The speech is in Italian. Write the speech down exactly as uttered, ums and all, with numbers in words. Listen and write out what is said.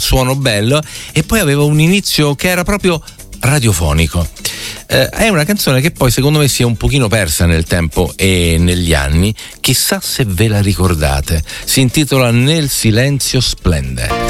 suono bello e poi aveva un inizio che era proprio radiofonico. Eh, è una canzone che poi secondo me si è un pochino persa nel tempo e negli anni, chissà se ve la ricordate. Si intitola Nel silenzio splende.